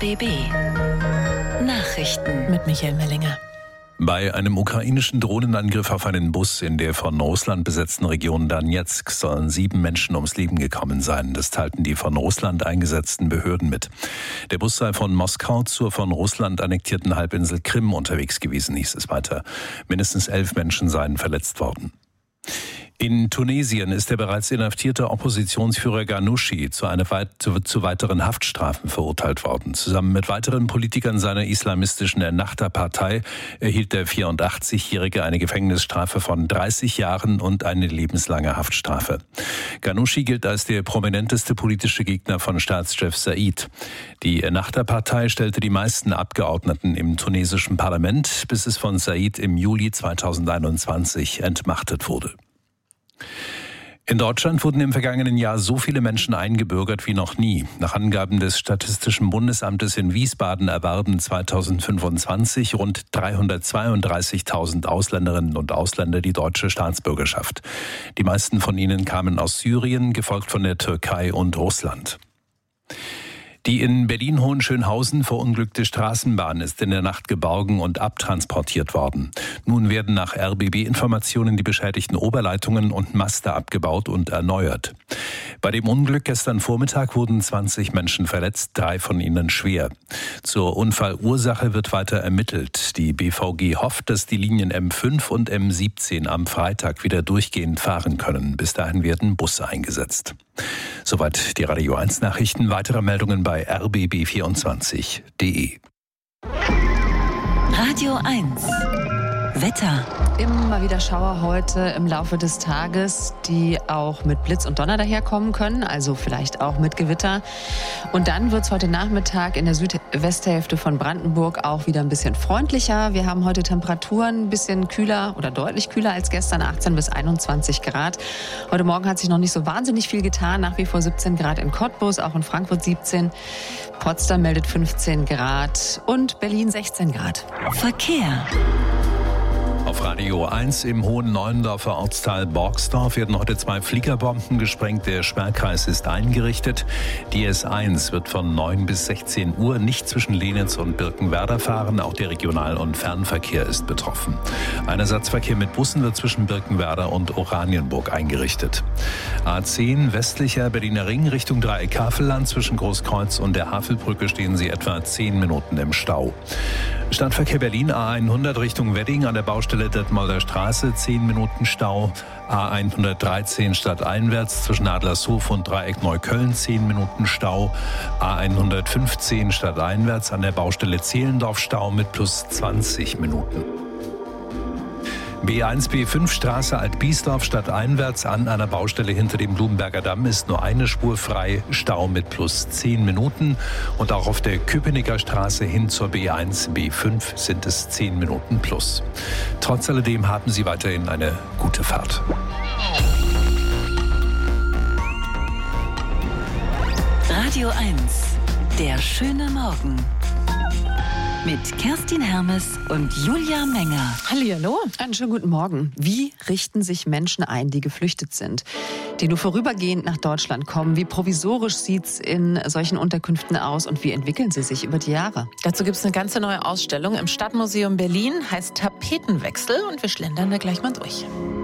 RBB Nachrichten mit Michael Mellinger. Bei einem ukrainischen Drohnenangriff auf einen Bus in der von Russland besetzten Region Donezk sollen 7 Menschen ums Leben gekommen sein. Das teilten die von Russland eingesetzten Behörden mit. Der Bus sei von Moskau zur von Russland annektierten Halbinsel Krim unterwegs gewesen, hieß es weiter. Mindestens 11 Menschen seien verletzt worden. In Tunesien ist der bereits inhaftierte Oppositionsführer Ghannouchi zu weiteren Haftstrafen verurteilt worden. Zusammen mit weiteren Politikern seiner islamistischen Ennahda-Partei erhielt der 84-Jährige eine Gefängnisstrafe von 30 Jahren und eine lebenslange Haftstrafe. Ghannouchi gilt als der prominenteste politische Gegner von Staatschef Said. Die Ennahda-Partei stellte die meisten Abgeordneten im tunesischen Parlament, bis es von Said im Juli 2021 entmachtet wurde. In Deutschland wurden im vergangenen Jahr so viele Menschen eingebürgert wie noch nie. Nach Angaben des Statistischen Bundesamtes in Wiesbaden erwarben 2025 rund 332.000 Ausländerinnen und Ausländer die deutsche Staatsbürgerschaft. Die meisten von ihnen kamen aus Syrien, gefolgt von der Türkei und Russland. Die in Berlin-Hohenschönhausen verunglückte Straßenbahn ist in der Nacht geborgen und abtransportiert worden. Nun werden nach RBB-Informationen die beschädigten Oberleitungen und Maste abgebaut und erneuert. Bei dem Unglück gestern Vormittag wurden 20 Menschen verletzt, 3 von ihnen schwer. Zur Unfallursache wird weiter ermittelt. Die BVG hofft, dass die Linien M5 und M17 am Freitag wieder durchgehend fahren können. Bis dahin werden Busse eingesetzt. Soweit die Radio 1 Nachrichten. Weitere Meldungen bei rbb24.de. Radio 1 Wetter. Immer wieder Schauer heute im Laufe des Tages, die auch mit Blitz und Donner daherkommen können, also vielleicht auch mit Gewitter. Und dann wird es heute Nachmittag in der Südwesthälfte von Brandenburg auch wieder ein bisschen freundlicher. Wir haben heute Temperaturen ein bisschen kühler oder deutlich kühler als gestern, 18 bis 21 Grad. Heute Morgen hat sich noch nicht so wahnsinnig viel getan, nach wie vor 17 Grad in Cottbus, auch in Frankfurt 17. Potsdam meldet 15 Grad und Berlin 16 Grad. Verkehr. Auf Radio 1 im Hohen Neuendorfer Ortsteil Borgsdorf werden heute 2 Fliegerbomben gesprengt. Der Sperrkreis ist eingerichtet. Die S1 wird von 9 bis 16 Uhr nicht zwischen Lenitz und Birkenwerder fahren. Auch der Regional- und Fernverkehr ist betroffen. Ein Ersatzverkehr mit Bussen wird zwischen Birkenwerder und Oranienburg eingerichtet. A10 westlicher Berliner Ring Richtung Dreieck Havelland. Zwischen Großkreuz und der Havelbrücke stehen Sie etwa 10 Minuten im Stau. Stadtverkehr Berlin A100 Richtung Wedding an der Baustelle Detmolder Straße, 10 Minuten Stau. A113 stadteinwärts zwischen Adlershof und Dreieck Neukölln, 10 Minuten Stau. A115 stadteinwärts an der Baustelle Zehlendorf Stau mit plus 20 Minuten. B1, B5 Straße Alt-Biesdorf stadteinwärts an einer Baustelle hinter dem Blumenberger Damm ist nur eine Spur frei, Stau mit plus 10 Minuten. Und auch auf der Köpenicker Straße hin zur B1, B5 sind es 10 Minuten plus. Trotz alledem haben Sie weiterhin eine gute Fahrt. Radio 1, der schöne Morgen. Mit Kerstin Hermes und Julia Menger. Hallihallo, einen schönen guten Morgen. Wie richten sich Menschen ein, die geflüchtet sind, die nur vorübergehend nach Deutschland kommen? Wie provisorisch sieht's in solchen Unterkünften aus und wie entwickeln sie sich über die Jahre? Dazu gibt's eine ganze neue Ausstellung im Stadtmuseum Berlin, heißt Tapetenwechsel und wir schlendern da gleich mal durch.